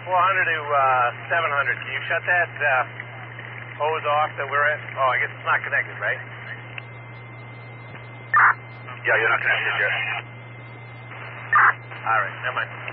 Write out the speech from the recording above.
400 to 700. Can you shut that hose off that we're at? Oh, I guess it's not connected, right? Yeah, you're not connected yet. All right, never mind.